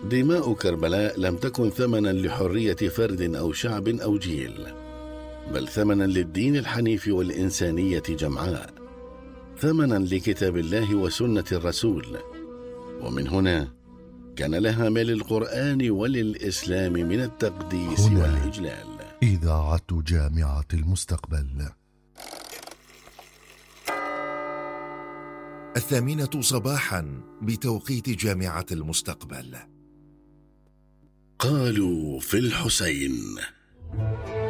دماء كربلاء لم تكن ثمنا لحرية فرد أو شعب أو جيل، بل ثمنا للدين الحنيف والإنسانية جمعاء، ثمنا لكتاب الله وسنة الرسول. ومن هنا كان لها ما للقرآن وللإسلام من التقديس والإجلال. إذاعة جامعة المستقبل. 8:00 صباحا بتوقيت جامعة المستقبل. قالوا في الحسين.